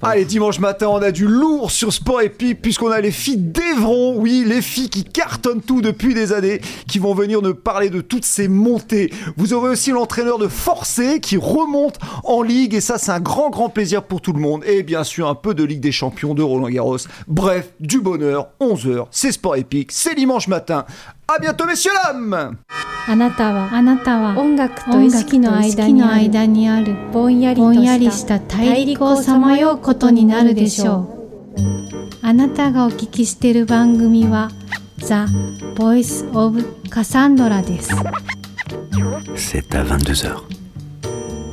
Allez, dimanche matin, on a du lourd sur Sport Épique puisqu'on a les filles d'Evron, oui, les filles qui cartonnent tout depuis des années, qui vont venir nous parler de toutes ces montées. Vous aurez aussi l'entraîneur de Forcé qui remonte en Ligue et ça, c'est un grand plaisir pour tout le monde. Et bien sûr, un peu de Ligue des Champions, de Roland-Garros. Bref, du bonheur, 11h, c'est Sport Épique, c'est dimanche matin. À bientôt, messieurs, dames! あなたは音楽と意識の間にあるぼんやりした大陸をさまようことになるでしょう。あなたがお聞きしている番組は The Voice of Cassandra です。 C'est à 22h.